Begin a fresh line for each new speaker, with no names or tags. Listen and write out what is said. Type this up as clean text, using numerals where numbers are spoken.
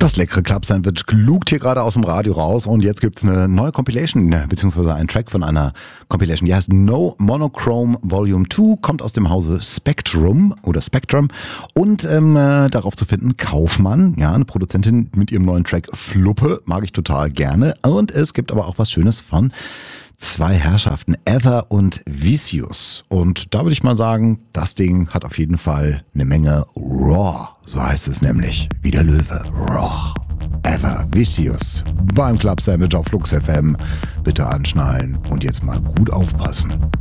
Das leckere Club-Sandwich lugt hier gerade aus dem Radio raus und jetzt gibt's eine neue Compilation, beziehungsweise ein Track von einer Compilation, die heißt No Monochrome Volume 2, kommt aus dem Hause Spectrum und darauf zu finden Kaufmann, ja, eine Produzentin mit ihrem neuen Track Fluppe, mag ich total gerne, und es gibt aber auch was Schönes von zwei Herrschaften, Ether und Vicious. Und da würde ich mal sagen, das Ding hat auf jeden Fall eine Menge Raw. So heißt es nämlich. Wie der Löwe. Raw. Ether, Vicious. Beim Club Sandwich auf Flux FM. Bitte anschnallen und jetzt mal gut aufpassen.